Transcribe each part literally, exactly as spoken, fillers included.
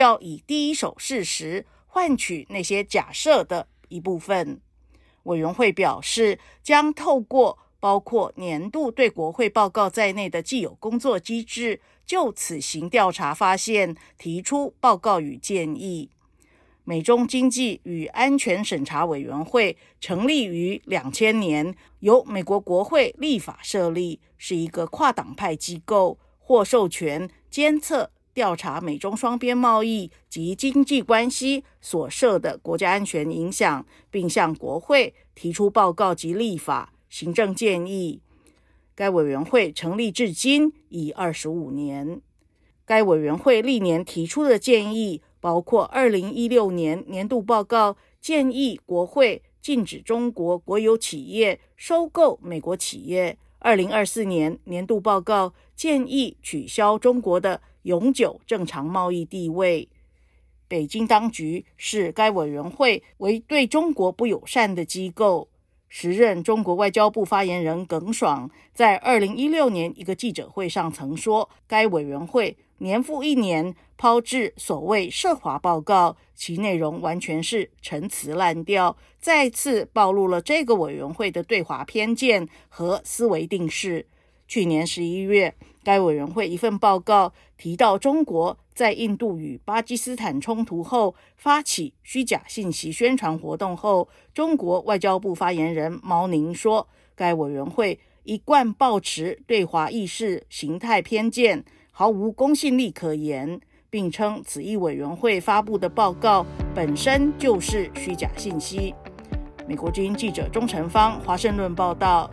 要以第一手事实换取那些假设的一部分。委员会表示，将透过包括年度对国会报告在内的既有工作机制，就此行调查发现，提出报告与建议。美中经济与安全审查委员会成立于两千年，由美国国会立法设立，是一个跨党派机构，获授权监测、调查美中双边贸易及经济关系所涉的国家安全影响，并向国会提出报告及立法、行政建议。该委员会成立至今已二十五年。该委员会历年提出的建议包括二零一六年年度报告，建议国会禁止中国国有企业收购美国企业；二零二四年年度报告，建议取消中国的永久正常贸易地位。北京当局视该委员会为对中国不友善的机构。时任中国外交部发言人耿爽在二零一六年一个记者会上曾说，该委员会年复一年抛掷所谓涉华报告，其内容完全是陈词滥调，再次暴露了这个委员会的对华偏见和思维定式。去年十一月，该委员会一份报告提到，中国在印度与巴基斯坦冲突后发起虚假信息宣传活动后，中国外交部发言人毛宁说，该委员会一贯抱持对华意识形态偏见，毫无公信力可言，并称此一委员会发布的报告本身就是虚假信息。美国之音记者钟成芳华盛顿报道。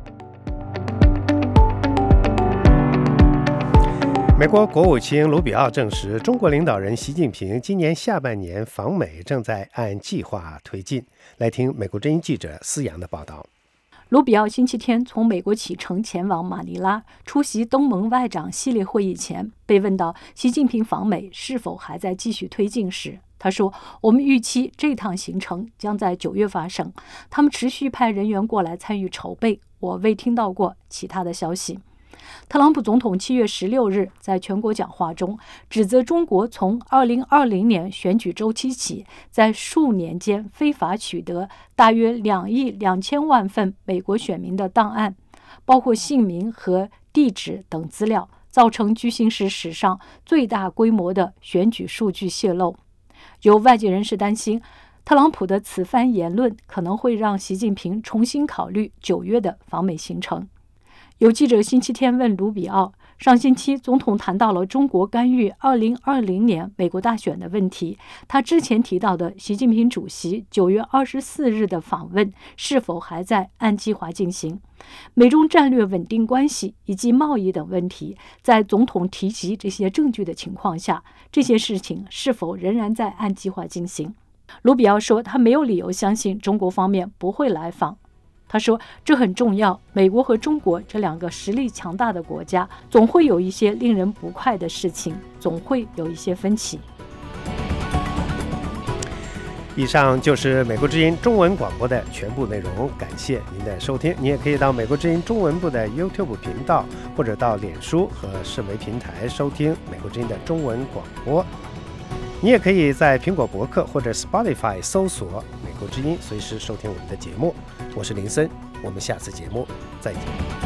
美国国务卿卢比奥证实，中国领导人习近平今年下半年访美正在按计划推进。来听美国之音记者思阳的报道。 卢比奥星期天从美国启程前往马尼拉出席东盟外长系列会议前，被问到习近平访美是否还在继续推进时，他说，我们预期这趟行程将在九月发生，他们持续派人员过来参与筹备，我未听到过其他的消息。特朗普总统七月十六日在全国讲话中指责中国从二零二零年选举周期起，在数年间非法取得大约两亿两千万份美国选民的档案，包括姓名和地址等资料，造成举行时史上最大规模的选举数据泄露。有外界人士担心，特朗普的此番言论可能会让习近平重新考虑九月的访美行程。有记者星期天问卢比奥，上星期总统谈到了中国干预二零二零年美国大选的问题，他之前提到的习近平主席九月二十四日的访问是否还在按计划进行？美中战略稳定关系以及贸易等问题，在总统提及这些证据的情况下，这些事情是否仍然在按计划进行？卢比奥说，他没有理由相信中国方面不会来访。他说，这很重要，美国和中国这两个实力强大的国家，总会有一些令人不快的事情，总会有一些分歧。 以上就是美国之音中文广播的全部内容，感谢您的收听。你也可以到美国之音中文部的 YouTube 频道，或者到脸书和社媒平台收听美国之音的中文广播。你也可以在苹果博客或者 Spotify 搜索美国之音，随时收听我们的节目。我是林森，我们下次节目再见。